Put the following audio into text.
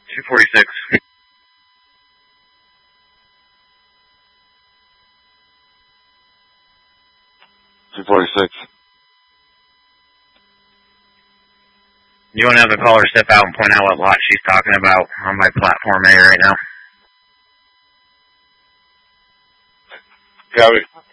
246. 246. You want to have the caller step out and point out what lot she's talking about on my platform A right now? Copy.